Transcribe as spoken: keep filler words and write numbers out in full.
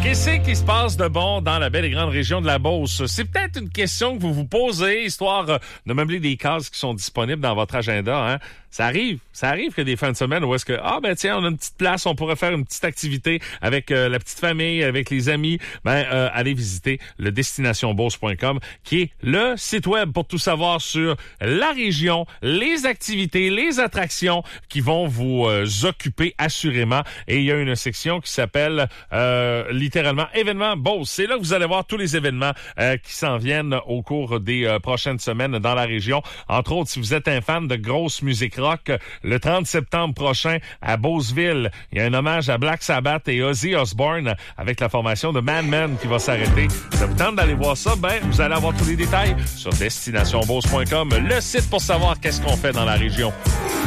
Qu'est-ce qui se passe de bon dans la belle et grande région de la Beauce? C'est peut-être une question que vous vous posez, histoire de meubler des cases qui sont disponibles dans votre agenda. Hein? Ça arrive, ça arrive qu'il y a des fins de semaine où est-ce que, ah ben tiens, on a une petite place, on pourrait faire une petite activité avec euh, la petite famille, avec les amis. Ben, euh, allez visiter le destination beauce point com, qui est le site web pour tout savoir sur la région, les activités, les attractions qui vont vous euh, occuper assurément. Et il y a une section qui s'appelle euh, littéralement événements Beauce. C'est là que vous allez voir tous les événements euh, qui s'en viennent au cours des euh, prochaines semaines dans la région. Entre autres, si vous êtes un fan de grosse musique rock, le trente septembre prochain à Beauceville, il y a un hommage à Black Sabbath et Ozzy Osbourne avec la formation de Madman qui va s'arrêter. Ça vous tente d'aller voir ça? Ben, vous allez avoir tous les détails sur destination beauce point com, le site pour savoir qu'est-ce qu'on fait dans la région.